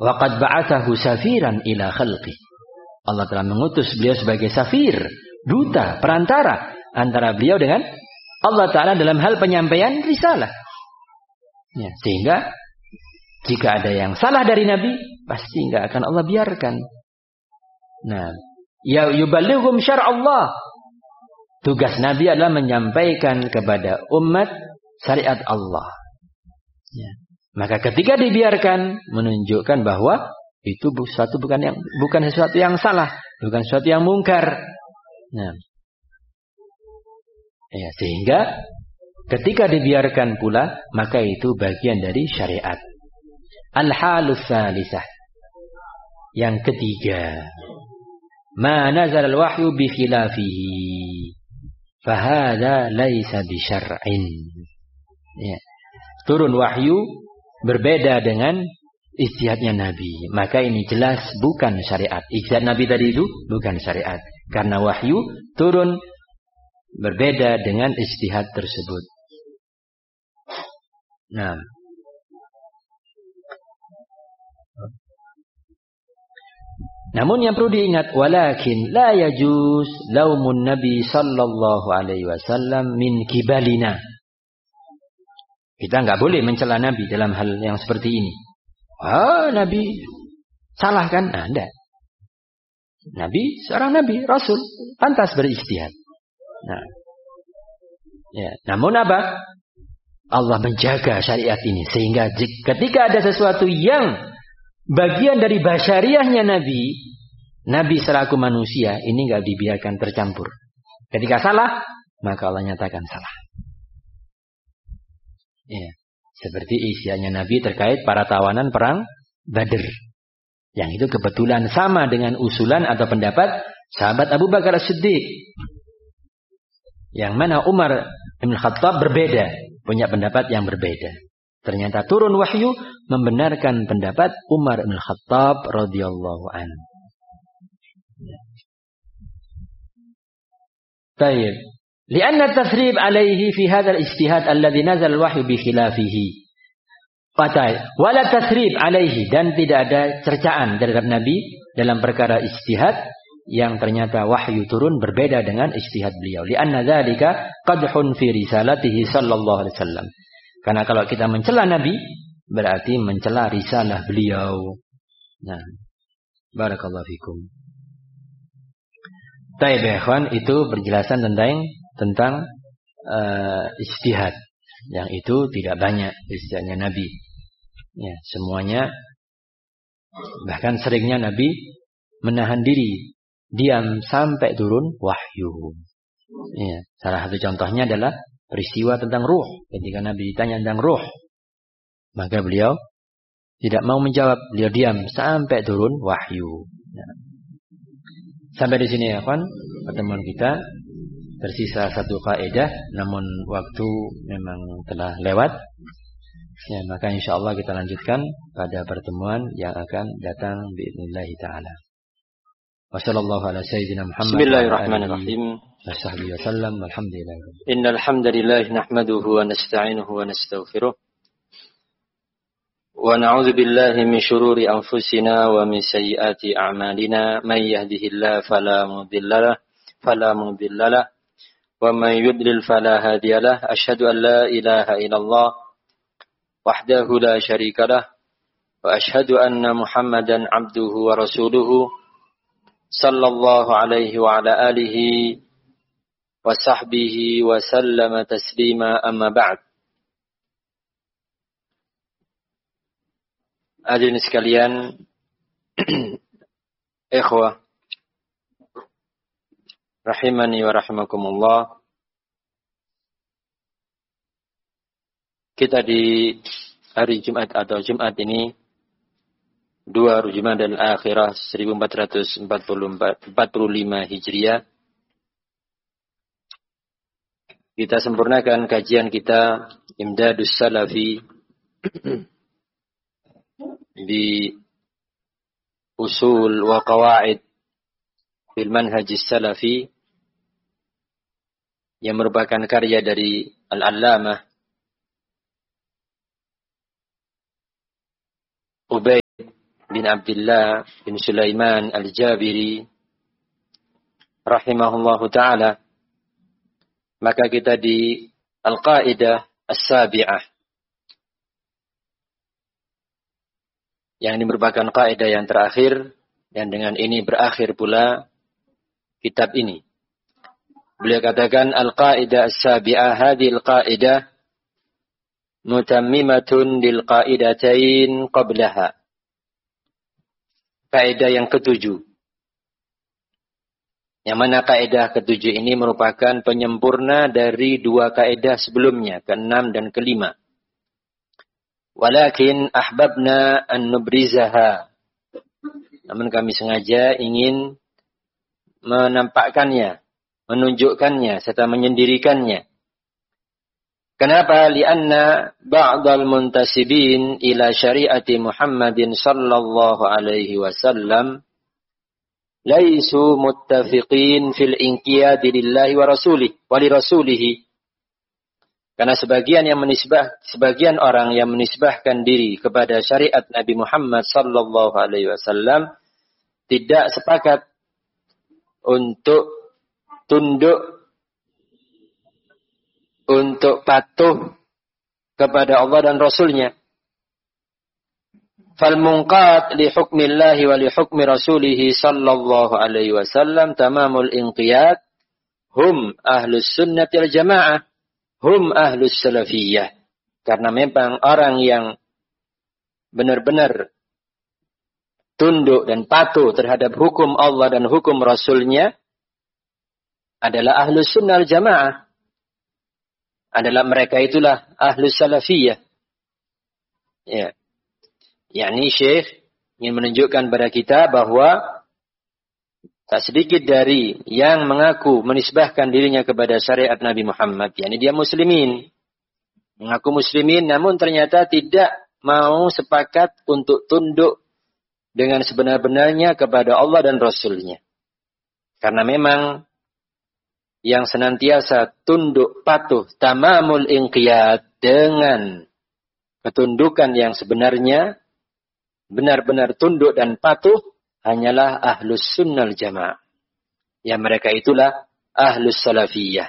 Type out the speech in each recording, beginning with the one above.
Wa qad ba'athahu safiran ila khalqi. Allah telah mengutus beliau sebagai safir, duta, perantara antara beliau dengan Allah Ta'ala dalam hal penyampaian risalah. Ya, sehingga jika ada yang salah dari Nabi, pasti enggak akan Allah biarkan. Nah, ya yuballighum syar'allah. Tugas Nabi adalah menyampaikan kepada umat syariat Allah. Ya. Maka ketika dibiarkan, menunjukkan bahwa itu bukan sesuatu yang salah, bukan sesuatu yang mungkar. Nah, ya, sehingga ketika dibiarkan pula, maka itu bagian dari syariat. Al-halus salisah. Yang ketiga, ma nazal al-wahyu bi khilafihi, fahada laisa bi syar'in. Ya. Turun wahyu berbeda dengan ijtihadnya Nabi, maka ini jelas bukan syariat. Ijtihad Nabi tadi itu bukan syariat, karena wahyu turun berbeda dengan ijtihad tersebut. Nah, namun yang perlu diingat, walakin la yajuz laumun Nabi sallallahu alaihi wasallam min kibalina. Kita enggak boleh mencela Nabi dalam hal yang seperti ini. Nabi salah kan? Nah, enggak. Nabi seorang nabi, rasul, pantas berijtihad. Nah. Ya, namun apa? Allah menjaga syariat ini sehingga ketika ada sesuatu yang bagian dari basyariahnya Nabi selaku manusia ini enggak dibiarkan tercampur. Ketika salah, maka Allah nyatakan salah. Ya, seperti isiannya Nabi terkait para tawanan perang Badr. Yang itu kebetulan sama dengan usulan atau pendapat sahabat Abu Bakar As-Siddiq. Yang mana Umar bin Khattab berbeda, punya pendapat yang berbeda. Ternyata turun wahyu membenarkan pendapat Umar bin Khattab radhiyallahu anhu. Baik. Lianna tasrib alaihi fi hadzal ijtihad alladhi nazal wahyu bi khilafihi. Wala tasrib alaihi, dan tidak ada cercaan terhadap Nabi dalam perkara ijtihad yang ternyata wahyu turun berbeda dengan ijtihad beliau. Lianna dzalika qadhun fi risalatihi sallallahu alaihi wasallam. Karena kalau kita mencela Nabi berarti mencela risalah beliau. Nah, barakallahu fikum. Baik ya ikhwan, itu penjelasan tentang ijtihad. Yang itu tidak banyak ijtihadnya Nabi. Ya, semuanya, bahkan seringnya Nabi menahan diri, diam sampai turun wahyu. Ya, salah satu contohnya adalah peristiwa tentang ruh. Ketika Nabi ditanya tentang ruh, maka beliau tidak mau menjawab, beliau diam sampai turun wahyu. Ya. Sampai di sini ya kawan, pertemuan kita. Tersisa satu kaidah, namun waktu memang telah lewat. Ya, maka insyaallah kita lanjutkan pada pertemuan yang akan datang biidznillah taala. Wassallallahu ala sayyidina Muhammad. Bismillahirrahmanirrahim. Wassallallahu wasallam walhamdulillah. Innal hamdalillah nahmaduhu wa nasta'inuhu wa nastaghfiruh. Wa na'udzu billahi min shururi anfusina wa min sayyiati a'malina. May yahdihillahu fala mudilla lahu. ومن يضلل فلا هادي له أشهد أن لا إله إلا الله وحده لا شريك له وأشهد أن محمدا عبده ورسوله صلى الله عليه وعلى آله وصحبه وسلم تسليما أما بعد. Hadirin sekalian, ikhwah rahimani wa rahimakumullah. Kita di hari Jumat atau Jumat ini 2 Jumadal Akhirah 1445 Hijriah. Kita sempurnakan kajian kita Imdadus Salafi di Usul wa Qawaid fil Manhajis Salafi, yang merupakan karya dari Al-Allamah Ubaid bin Abdullah bin Sulaiman Al-Jabiri rahimahullahu ta'ala. Maka kita di Al-Qaidah As-Sabi'ah, yang ini merupakan kaidah yang terakhir, dan dengan ini berakhir pula kitab ini. Beliau katakan Al-Qaidah As-Sabi'ah, hadhihi al-qaidah mutammimatun lil qaidatain qablaha. Kaidah yang ketujuh. Yang mana kaidah ketujuh ini merupakan penyempurna dari dua kaidah sebelumnya, ke-6 dan ke-5. Walakin ahbabna an nubrizaha. Namun kami sengaja ingin menampakkannya, menunjukkannya, serta menyendirikannya. Kenapa? Lianna ba'dal muntasibin ila syariati Muhammadin sallallahu alaihi wasallam laisu muttafiqin fil inqiyadi lillahi wa rasulih wa li rasulihi. Karena sebagian orang yang menisbahkan diri kepada syariat Nabi Muhammad sallallahu alaihi wasallam tidak sepakat untuk tunduk, untuk patuh kepada Allah dan Rasulnya. Fal munqat li hukmillahi wa li hukmi rasulih sallallahu alaihi wasallam tamamul inqiyad hum ahlus sunnati wal jamaah hum ahlus salafiyah. Karena memang orang yang benar-benar tunduk dan patuh terhadap hukum Allah dan hukum Rasulnya adalah ahlus sunnah wal jamaah. Adalah mereka itulah ahlus salafiyah. Ya. Yakni Syekh ingin menunjukkan pada kita bahwa tak sedikit dari yang mengaku menisbahkan dirinya kepada syariat Nabi Muhammad, yakni dia muslimin. Mengaku muslimin namun ternyata tidak mau sepakat untuk tunduk dengan sebenar-benarnya kepada Allah dan Rasulnya. Karena memang yang senantiasa tunduk patuh tamamul inqiyad dengan ketundukan yang sebenarnya, benar-benar tunduk dan patuh hanyalah ahlus sunnah jamaah. Yang mereka itulah ahlus salafiyah.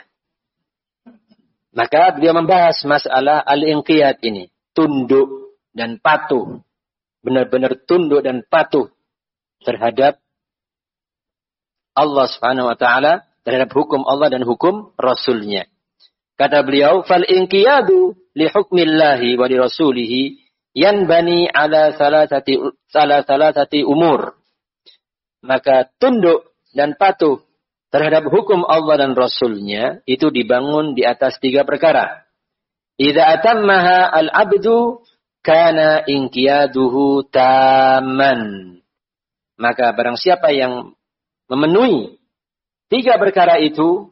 Maka beliau membahas masalah al-inqiyad ini. Tunduk dan patuh. Benar-benar tunduk dan patuh terhadap Allah subhanahu wa ta'ala, terhadap hukum Allah dan hukum Rasulnya. Kata beliau, fal inqiyadu li hukmillahi wa li rasulihi yanbani ala salatati umur. Maka tunduk dan patuh terhadap hukum Allah dan Rasulnya itu dibangun di atas 3 perkara. Idza atammaha al-abdu kana inqiyaduhu tamman. Maka barang siapa yang memenuhi 3 perkara itu,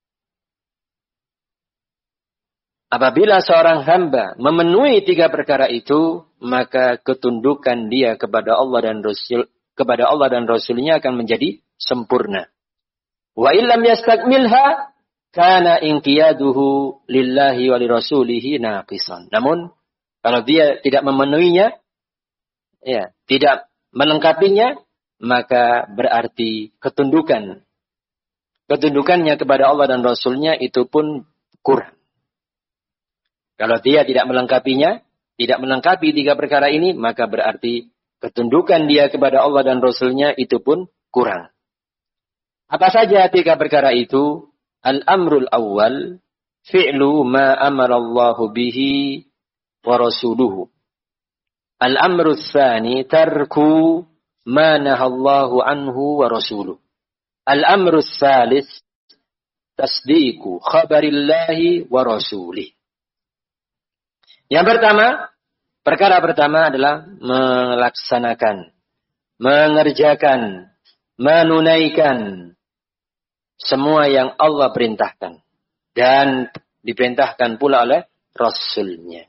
apabila seorang hamba memenuhi 3 perkara itu, maka ketundukan dia kepada Allah dan Rasulnya akan menjadi sempurna. Wa illam yastakmilha kana inqiyaduhu lillahi wa lirasulihi naqisan. Namun kalau dia tidak memenuhinya, ya, tidak melengkapinya, maka berarti ketundukannya kepada Allah dan Rasulnya itu pun kurang. Kalau dia tidak melengkapinya, tidak melengkapi 3 perkara ini, maka berarti ketundukan dia kepada Allah dan Rasulnya itu pun kurang. Apa saja 3 perkara itu? Al-amrul awwal, fi'lu ma amarallahu bihi wa rasuluhu. Al-amrul tsani, tarku ma nahallahu anhu wa rasuluhu. Al-amrul tsalits, tasdiqu khabarillahi wa rasulih. Yang pertama, perkara pertama adalah melaksanakan, mengerjakan, menunaikan semua yang Allah perintahkan dan diperintahkan pula oleh Rasulnya.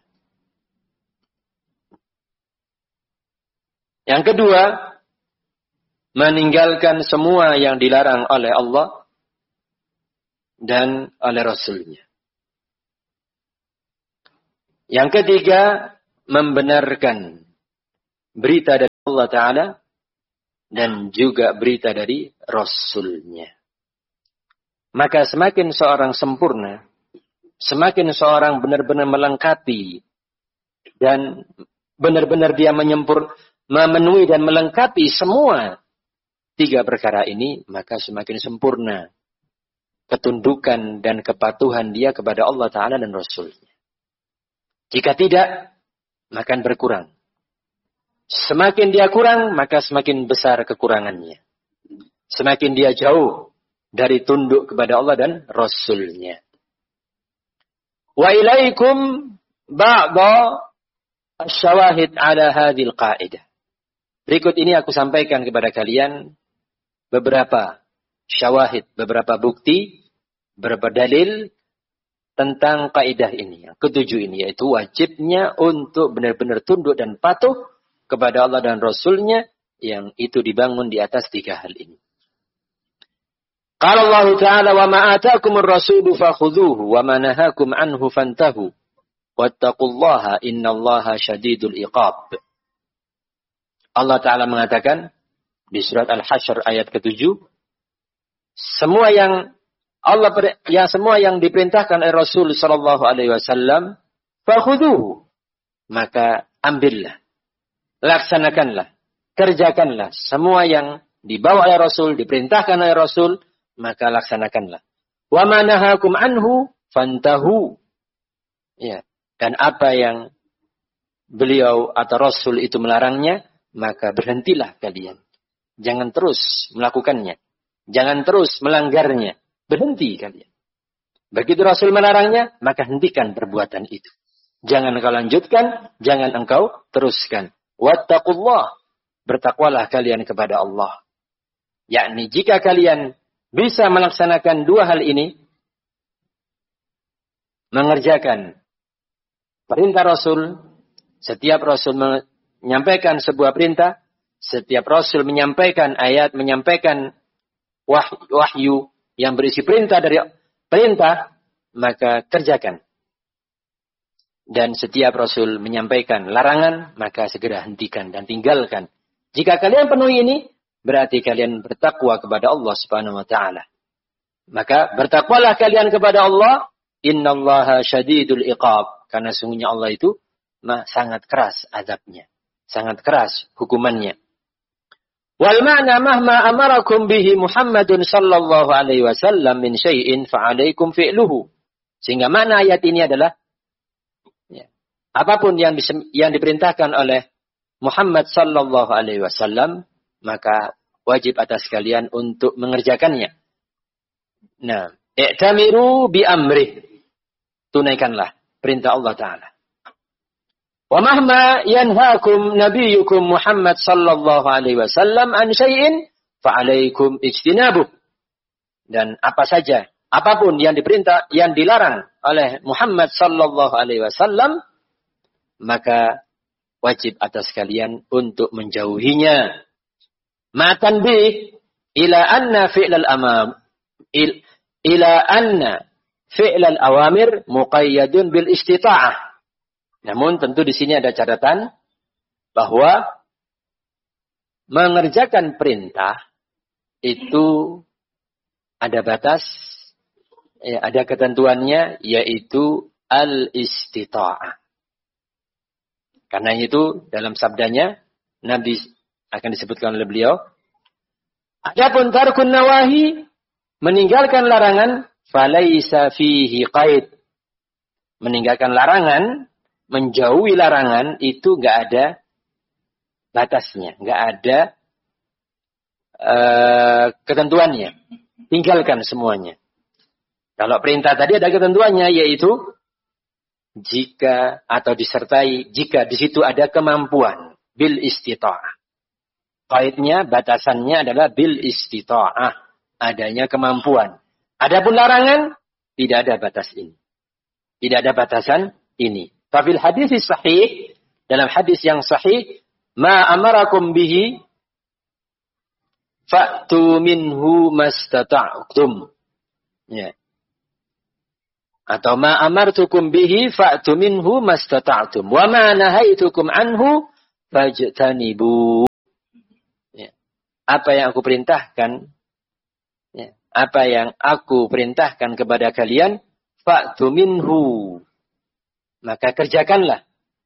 Yang kedua, meninggalkan semua yang dilarang oleh Allah dan oleh Rasulnya. Yang ketiga, membenarkan berita dari Allah Allah Ta'ala dan juga berita dari Rasul-Nya. Maka semakin seorang sempurna, semakin seorang benar-benar melengkapi dan benar-benar dia memenuhi dan melengkapi semua tiga perkara ini, maka semakin sempurna ketundukan dan kepatuhan dia kepada Allah Ta'ala dan Rasul-Nya. Jika tidak, maka berkurang. Semakin dia kurang, maka semakin besar kekurangannya. Semakin dia jauh dari tunduk kepada Allah dan Rasul-Nya. Wa ilaikum ba'da asyawahid ala hadhil qa'idah. Berikut ini aku sampaikan kepada kalian beberapa syawahid, beberapa bukti, beberapa dalil tentang kaidah ini. Yang ketujuh ini, yaitu wajibnya untuk benar-benar tunduk dan patuh kepada Allah dan Rasul-Nya, yang itu dibangun di atas tiga hal ini. Qala Allah Ta'ala, wa ma atakumur rasulu fakhudhuhu wa ma nahakum anhu fantahu wattaqullaha innallaha syadidul iqab. Allah Ta'ala mengatakan di surat Al-Hasyr ayat ke-7, semua yang diperintahkan oleh Rasul sallallahu alaihi wasallam, fakhudhuhu, maka ambillah, laksanakanlah, kerjakanlah semua yang dibawa oleh Rasul, diperintahkan oleh Rasul, maka laksanakanlah. Wa ma nahakum anhu fantahu. Ya, dan apa yang beliau atau Rasul itu melarangnya, maka berhentilah kalian. Jangan terus melakukannya. Jangan terus melanggarnya. Berhenti kalian. Begitu Rasul melarangnya, maka hentikan perbuatan itu. Jangan engkau lanjutkan, jangan engkau teruskan. Wattaqullah, bertakwalah kalian kepada Allah. Yakni jika kalian bisa melaksanakan dua hal ini, mengerjakan perintah Rasul, setiap Rasul menyampaikan sebuah perintah, setiap Rasul menyampaikan ayat, menyampaikan wahyu yang berisi perintah dari perintah, maka kerjakan. Dan setiap Rasul menyampaikan larangan, maka segera hentikan dan tinggalkan. Jika kalian penuhi ini, berarti kalian bertakwa kepada Allah Subhanahu wa Ta'ala. Maka bertakwalah kalian kepada Allah, innallaha syadidul iqab, karena sungguhnya Allah itu sangat keras azabnya, sangat keras hukumannya. Wal ma'na mahma amarakum bihi Muhammadun sallallahu alaihi wasallam min syai'in fa'alaikum fi'luhu. Sehingga makna ayat ini adalah apapun yang diperintahkan oleh Muhammad sallallahu alaihi wasallam, maka wajib atas kalian untuk mengerjakannya. Nah, i'tamiru bi amrih. Tunaikanlah perintah Allah Ta'ala. Wa mahma yanhaakum nabiyyukum Muhammad sallallahu alaihi wasallam an syai'in fa'alaikum ijtinabuh. Dan apa saja, apapun yang dilarang oleh Muhammad sallallahu alaihi wasallam, maka wajib atas kalian untuk menjauhinya. Ma tanbih ila anna fi'lal awamir muqayyadun bil istita'ah. Namun tentu di sini ada catatan bahwa mengerjakan perintah itu ada batas, ada ketentuannya, yaitu al-istita'ah. Karena itu dalam sabdanya Nabi akan disebutkan oleh beliau, adapun tarkun nawahi, meninggalkan larangan, falaisa fihi qaid. Meninggalkan larangan, menjauhi larangan itu enggak ada batasnya, enggak ada ketentuannya. Tinggalkan semuanya. Kalau perintah tadi ada ketentuannya, yaitu jika atau disertai jika di situ ada kemampuan, bil istita'ah. Qaidnya, batasannya adalah bil istita'ah, adanya kemampuan. Adapun larangan tidak ada batas ini. Tidak ada batasan ini. Fafil hadis sahih, dalam hadis yang sahih, ma amarakum bihi fa'tu minhu mastata'tum. Ya. Atau ma amartukum bihi fa'tu minhu mastata'tum wa ma nahaitukum anhu fajtanibu. apa yang aku perintahkan, ya, apa yang aku perintahkan kepada kalian, fa'tu minhu, maka kerjakanlah.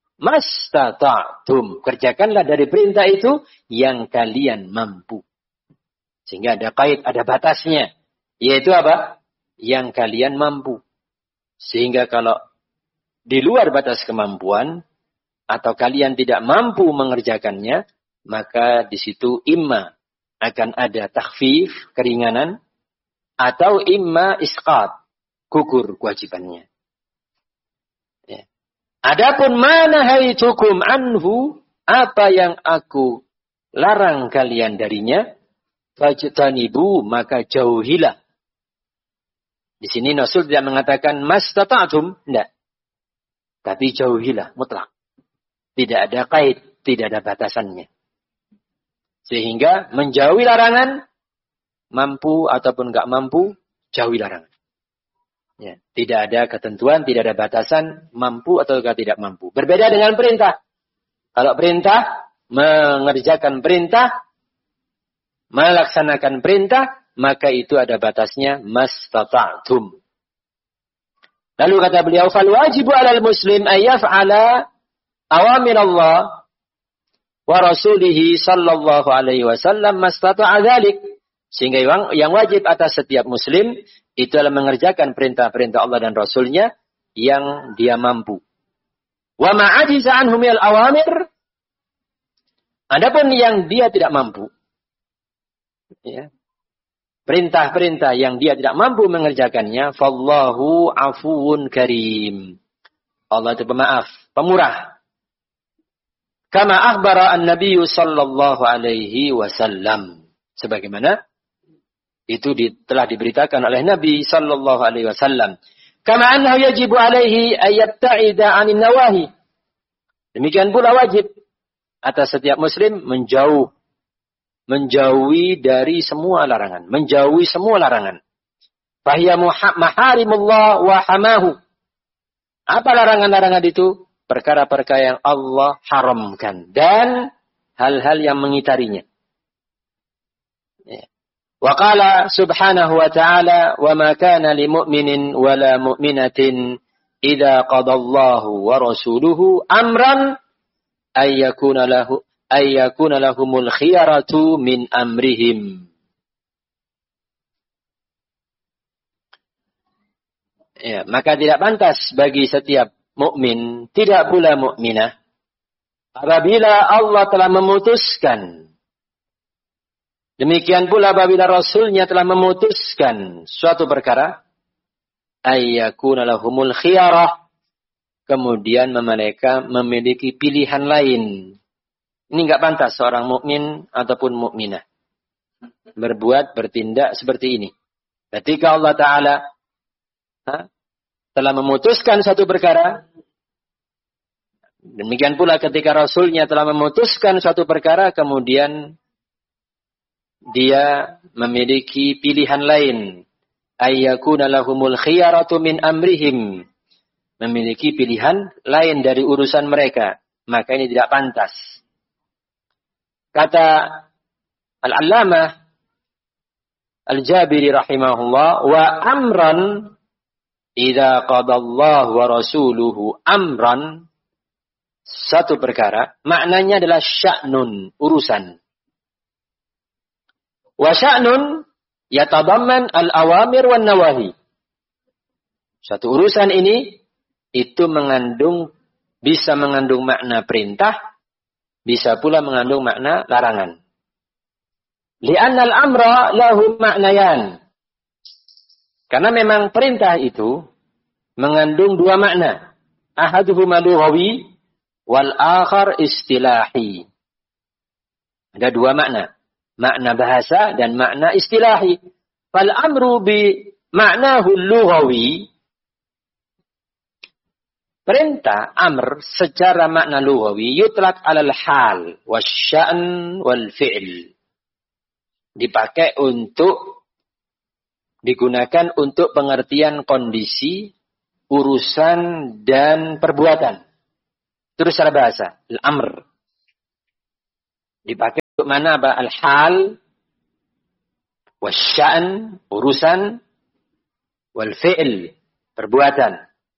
Mastata'tum, kerjakanlah dari perintah itu yang kalian mampu. Sehingga ada kait, ada batasnya. Yaitu apa? Yang kalian mampu. Sehingga kalau di luar batas kemampuan, atau kalian tidak mampu mengerjakannya, maka di situ imma akan ada takhfif, keringanan, atau imma isqat, gugur kewajibannya. Ya. Adapun mana haitukum anhu, apa yang aku larang kalian darinya, fajtanibu, maka jauhilah. Di sini Rasul tidak mengatakan mastata'tum, tidak. Tapi jauhilah, mutlak. Tidak ada kait, tidak ada batasannya. Sehingga menjauhi larangan, mampu ataupun enggak mampu, jauhi larangan. Ya, tidak ada ketentuan, tidak ada batasan, mampu atau tidak mampu. Berbeda dengan perintah. Kalau perintah, mengerjakan perintah, melaksanakan perintah, maka itu ada batasnya, mastata'tum. Lalu kata beliau, fal wajibu 'alal muslim ay yaf'ala awamir Allah wa rasulih sallallahu alaihi wasallam mastata'a dzalik. Sehingga yang wajib atas setiap muslim itu adalah mengerjakan perintah-perintah Allah dan Rasulnya yang dia mampu. Wa ma'ajiza anhu minal awamir, adapun yang dia tidak mampu, ya, perintah-perintah yang dia tidak mampu mengerjakannya, fallahu afuwun karim. Allah itu pemaaf, pemurah. Kama akhbara an-nabiyyu sallallahu alaihi wasallam. Sebagaimana itu telah diberitakan oleh Nabi sallallahu alaihi wasallam. Kama annahu yajibu alaihi ay yabta'ida 'anil nawahi. Demikian pula wajib atas setiap muslim menjauhi dari semua larangan, menjauhi semua larangan. Fahiya maharimullah wa hamahu. Apa larangan-larangan itu? Perkara-perkara yang Allah haramkan dan hal-hal yang mengitarinya. Ya. Wa qala subhanahu wa ta'ala wa ma kana li mu'minin wa la mu'minatin idza qadallahu wa rasuluhu amran ay yakuna lahumul khiyaratu min amrihim. Ya, maka tidak pantas bagi setiap mukmin, tidak pula mukminah, apabila Allah telah memutuskan. Demikian pula apabila Rasulnya telah memutuskan suatu perkara, ayyakuna lahumul khiyarah, kemudian mereka memiliki pilihan lain. Ini enggak pantas seorang mukmin ataupun mukminah bertindak seperti ini. Ketika Allah Ta'ala telah memutuskan satu perkara, demikian pula ketika Rasulnya telah memutuskan suatu perkara, kemudian dia memiliki pilihan lain. Ayyakuna lahumul khiyaratu min amrihim. Memiliki pilihan lain dari urusan mereka. Maka ini tidak pantas. Kata Al-Allamah Al-Jabiri rahimahullah, wa amran idza qadallahu wa rasuluhu amran, satu perkara, maknanya adalah sya'nun, urusan. Wa sya'nun yatadamman al-awamir wan nawahi. Satu urusan ini itu bisa mengandung makna perintah, bisa pula mengandung makna larangan. Li'anna al-amra lahu ma'nayan. Karena memang perintah itu mengandung dua makna. Ahaduhuma lughawi wal akhar istilahi. Ada dua makna. Makna bahasa dan makna istilahi. Fal amru bi ma'nahu lughawi. Perintah amr secara makna lughawi yutlaq 'alal hal wasya'n wal fi'l. Digunakan untuk pengertian kondisi, urusan dan perbuatan. Terus secara bahasa, al-amr dipakai untuk mana apa? Al-hal Wasya'n, urusan. Wal fi'l, perbuatan.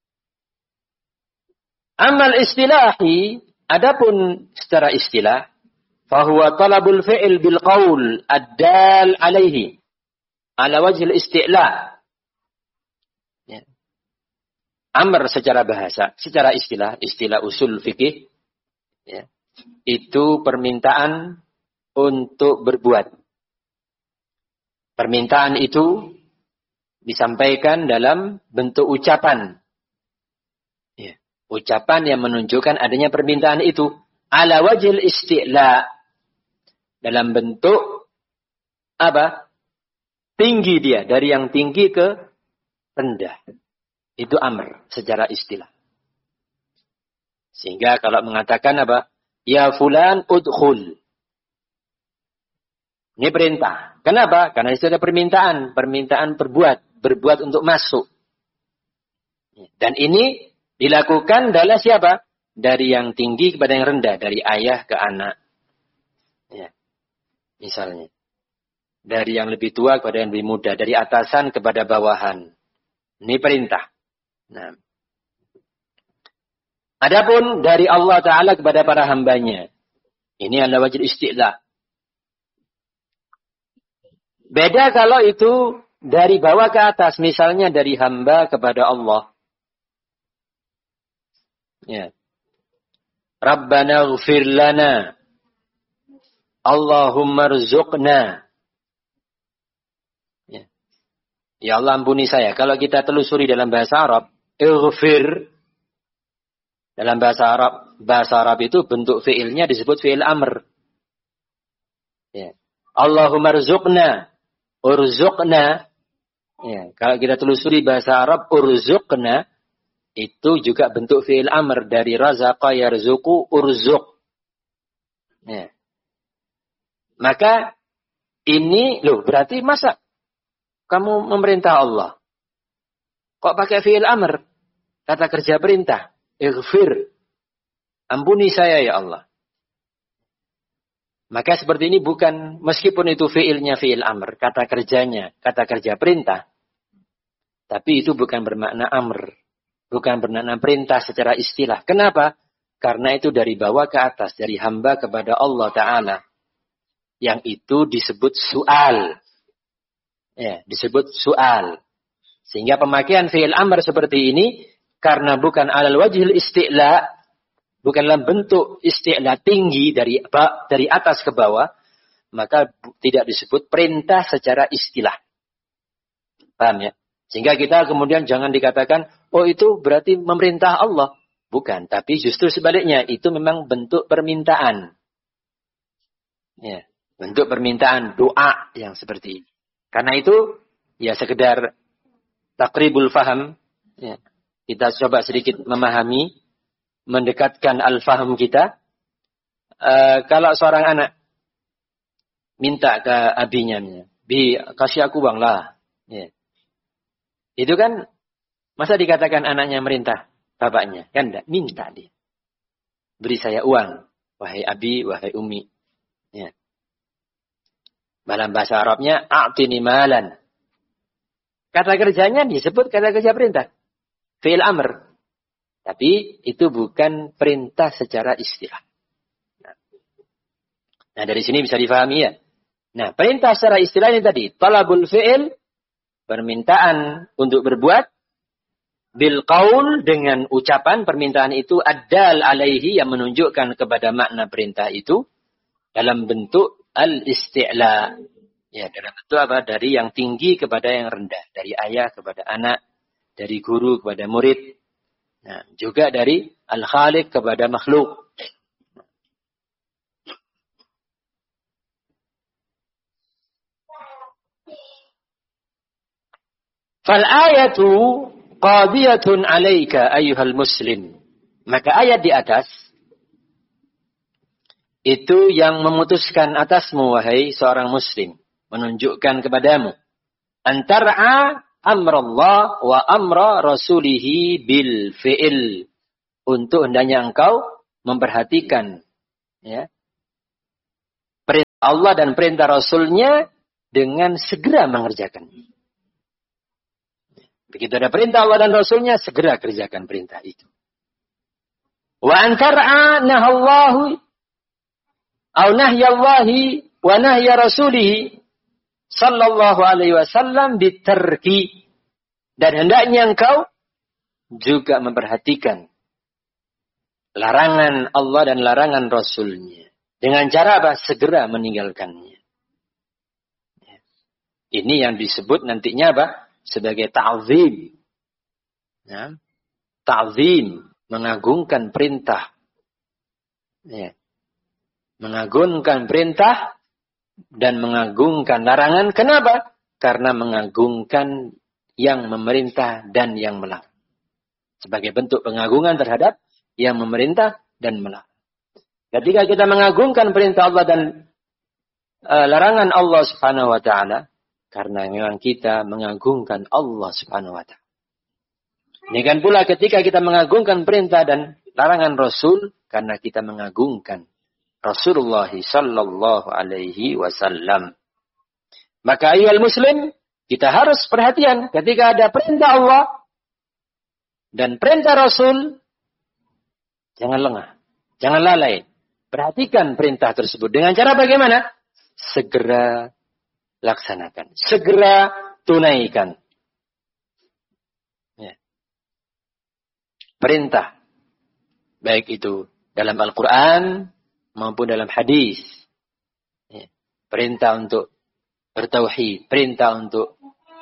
Amal istilahi, adapun secara istilah, fahuwa talabul fi'l bil qaul ad-dal alaihi ala wajhil isti'la. Ya. Amr secara bahasa, secara istilah usul fikih, ya, itu permintaan untuk berbuat. Permintaan itu disampaikan dalam bentuk ucapan. Ya. Ucapan yang menunjukkan adanya permintaan itu. Ala wajhil isti'la. Dalam bentuk apa? Tinggi dia. Dari yang tinggi ke rendah. Itu amr secara istilah. Sehingga kalau mengatakan apa? Ya fulan udkhul. Ini perintah. Kenapa? Karena itu ada permintaan. Permintaan berbuat untuk masuk. Dan ini dilakukan adalah siapa? Dari yang tinggi kepada yang rendah. Dari ayah ke anak. Ya. Misalnya. Dari yang lebih tua kepada yang lebih muda. Dari atasan kepada bawahan. Ini perintah. Nah. Adapun dari Allah Ta'ala kepada para hambanya. Ini adalah wajib isti'la. Beda kalau itu dari bawah ke atas. Misalnya dari hamba kepada Allah. Ya. Rabbana ghfir lana. Allahumma rzuqna. Ya. Ya Allah ampuni saya. Kalau kita telusuri dalam bahasa Arab. Ighfir. Dalam bahasa Arab itu bentuk fi'ilnya disebut fi'il amr. Ya. Allahumma rzuqna. Urzuqna. Ya, kalau kita telusuri bahasa Arab, urzuqna itu juga bentuk fi'il amr dari razaqa yarzuqu urzuq. Ya. Maka ini berarti masa kamu memerintah Allah? Kok pakai fi'il amr? Kata kerja perintah. Ighfir. Ampuni saya ya Allah. Maka seperti ini bukan, meskipun itu fi'ilnya fi'il amr, kata kerjanya, kata kerja perintah. Tapi itu bukan bermakna amr. Bukan bermakna perintah secara istilah. Kenapa? Karena itu dari bawah ke atas, dari hamba kepada Allah Ta'ala. Yang itu disebut su'al. Ya, disebut su'al. Sehingga pemakaian fi'il amr seperti ini, karena bukan alal wajhil isti'la, bukan dalam bentuk isti'la tinggi dari atas ke bawah, maka tidak disebut perintah secara istilah. Paham ya? Sehingga kita kemudian jangan dikatakan, oh itu berarti memerintah Allah. Bukan, tapi justru sebaliknya, itu memang bentuk permintaan. Ya, bentuk permintaan, doa yang seperti ini. Karena itu, ya sekedar takribul faham, ya, kita coba sedikit memahami, mendekatkan al-faham kita. Kalau seorang anak minta ke abinya, Bi, kasih aku uang lah. Ya. Itu kan, masa dikatakan anaknya merintah bapaknya? Kan enggak, minta dia. Beri saya uang, wahai abi, wahai umi. Ya. Dalam bahasa Arabnya, a'tini malan. Kata kerjanya disebut kata kerja perintah. Fi'il amr. Tapi itu bukan perintah secara istilah. Nah, dari sini bisa difahami ya. Nah, perintah secara istilah ini tadi. Talabul fi'il. Permintaan untuk berbuat. Bil qaul dengan ucapan. Permintaan itu ad-dal alaihi yang menunjukkan kepada makna perintah itu. Dalam bentuk al-isti'la. Ya, dalam bentuk apa? Dari yang tinggi kepada yang rendah. Dari ayah kepada anak. Dari guru kepada murid. Nah, juga dari al-khaliq kepada makhluk. Fal ayatu qadiyatun 'alaika ayyuhal muslim. Maka ayat di atas itu yang memutuskan atasmu wahai seorang muslim, menunjukkan kepadamu antara amrullah wa amra rasulihi bil fi'il. Untuk hendaknya engkau memperhatikan ya, perintah Allah dan perintah Rasulnya dengan segera mengerjakannya. Begitu ada perintah Allah dan Rasulnya, segera kerjakan perintah itu. Wa antar'a nahallahu au nahyallahi wa nahya rasulih sallallahu alaihi wasallam bitarki. Dan hendaknya engkau juga memperhatikan larangan Allah dan larangan Rasulnya. Dengan cara apa? Segera meninggalkannya. Ini yang disebut nantinya apa? Sebagai ta'zim. Ya. Ta'zim. Mengagungkan perintah. Ya. Mengagungkan perintah dan mengagungkan larangan. Kenapa? Karena mengagungkan yang memerintah dan yang melarang. Sebagai bentuk pengagungan terhadap yang memerintah dan melarang. Ketika kita mengagungkan perintah Allah dan larangan Allah Subhanahu wa taala, karena memang kita mengagungkan Allah Subhanahu wa taala. Demikian pula ketika kita mengagungkan perintah dan larangan Rasul, karena kita mengagungkan Rasulullah sallallahu alaihi wasallam. Maka ayyuhal muslim, kita harus perhatian ketika ada perintah Allah dan perintah Rasul, jangan lengah, jangan lalai. Perhatikan perintah tersebut. Dengan cara bagaimana? Segera laksanakan. Segera tunaikan. Ya. Perintah. Baik itu dalam Al-Quran maupun dalam hadis. Ya. Perintah untuk bertauhid. Perintah untuk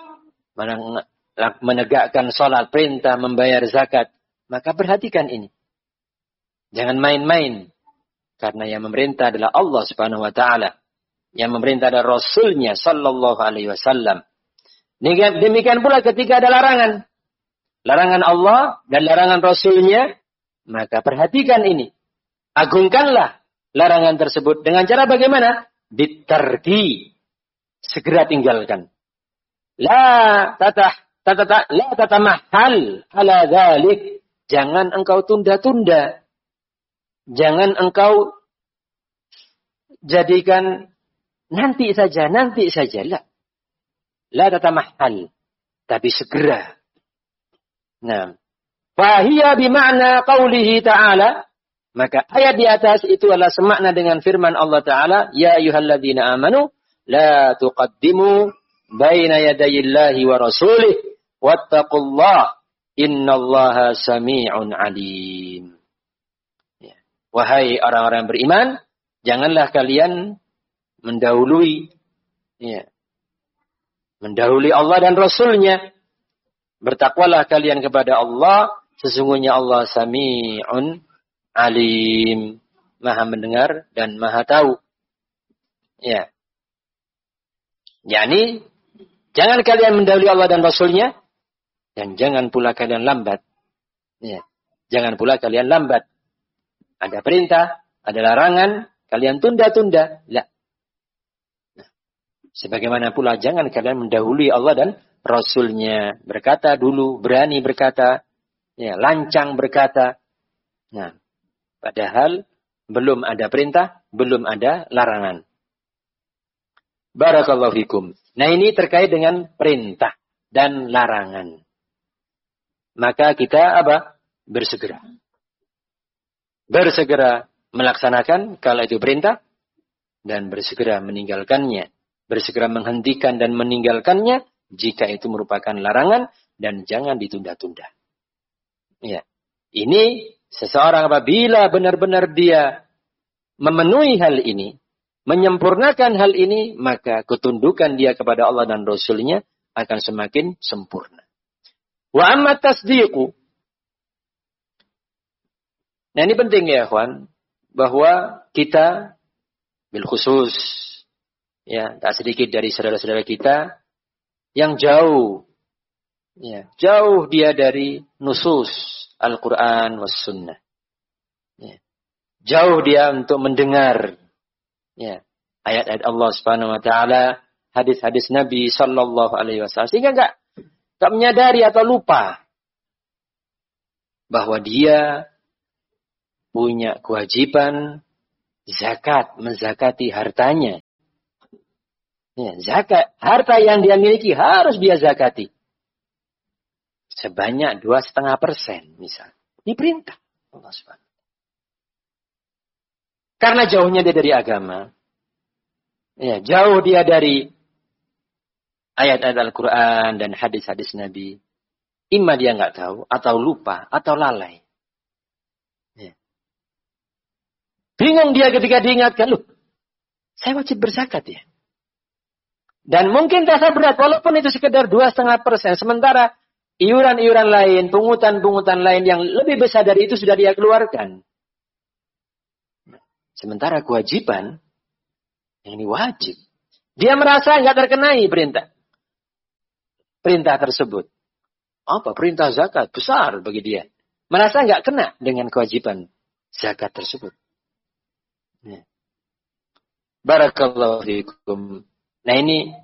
menegakkan sholat. Perintah membayar zakat. Maka perhatikan ini. Jangan main-main. Karena yang memerintah adalah Allah Subhanahu wa taala. Yang memerintah adalah Rasulnya sallallahu alaihi wasallam. Demikian pula ketika ada larangan. Larangan Allah dan larangan Rasulnya. Maka perhatikan ini. Agungkanlah larangan tersebut. Dengan cara bagaimana? Bitarki. Segera tinggalkan. La tatamahal ala dhalik. Jangan engkau tunda-tunda. Jangan engkau jadikan nanti saja. La tatamahal. Tapi segera. Nah. Fahiyya bima'na qawlihi ta'ala. Maka ayat di atas itu adalah semakna dengan firman Allah Ta'ala. Ya ayyuhalladzina amanu. La tuqaddimu baina yadayillahi wa rasulih. Wattaqullah. Innallaha sami'un alim. Wahai orang-orang beriman, janganlah kalian mendahului Allah dan Rasulnya. Bertakwalah kalian kepada Allah, sesungguhnya Allah Sami'un Alim, Maha mendengar dan Maha tahu. Ya. Yani, jangan kalian mendahului Allah dan Rasulnya, dan jangan pula kalian lambat. Ya. Jangan pula kalian lambat. Ada perintah, ada larangan, kalian tunda-tunda. La. Nah, sebagaimana pula jangan kalian mendahului Allah dan Rasulnya. Berkata dulu, berani berkata, ya, lancang berkata. Nah, padahal belum ada perintah, belum ada larangan. Barakallahu fikum. Nah, ini terkait dengan perintah dan larangan. Maka kita apa? Bersegera. Bersegera melaksanakan kalau itu perintah dan bersegera meninggalkannya. Bersegera menghentikan dan meninggalkannya jika itu merupakan larangan dan jangan ditunda-tunda. Ya. Ini seseorang apabila benar-benar dia memenuhi hal ini, menyempurnakan hal ini, maka ketundukan dia kepada Allah dan Rasulnya akan semakin sempurna. Wa amma tasdiqu. Nah ini penting ya ikhwan, bahwa kita bil khusus, ya tak sedikit dari saudara-saudara kita yang jauh, ya jauh dia dari nusus Al-Quran was Sunnah, ya. Jauh dia untuk mendengar, ya ayat-ayat Allah Subhanahu Wa Taala, hadis-hadis Nabi Sallallahu Alaihi Wasallam, sehingga nggak menyadari atau lupa bahwa dia punya kewajiban zakat, menzakati hartanya. Ya, zakat, harta yang dia miliki harus dia zakati. Sebanyak 2,5% misal. Ini perintah Allah SWT. Karena jauhnya dia dari agama. Ya, jauh dia dari ayat-ayat Al-Quran dan hadis-hadis Nabi. Imma dia nggak tahu, atau lupa, atau lalai. Ya. Bingung dia ketika diingatkan, loh, saya wajib berzakat ya. Dan mungkin terasa berat, walaupun itu sekedar 2,5%. Sementara iuran-iuran lain, pungutan-pungutan lain yang lebih besar dari itu sudah dia keluarkan. Sementara kewajiban, yang ini wajib. Dia merasa nggak terkenai perintah tersebut. Apa? Perintah zakat besar bagi dia. Merasa nggak kena dengan kewajiban zakat tersebut. Ya. Barakallahu fiikum. Nah ini